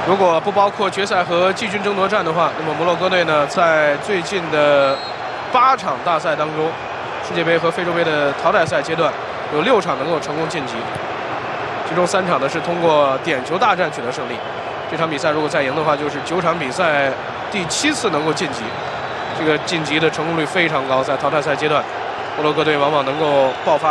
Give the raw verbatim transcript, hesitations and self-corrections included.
如果不包括决赛和季军争夺战的话，那么摩洛哥队呢，在最近的八场大赛当中，世界杯和非洲杯的淘汰赛阶段，有六场能够成功晋级，其中三场呢是通过点球大战取得胜利。这场比赛如果再赢的话，就是九场比赛第七次能够晋级，这个晋级的成功率非常高，在淘汰赛阶段，摩洛哥队往往能够爆发。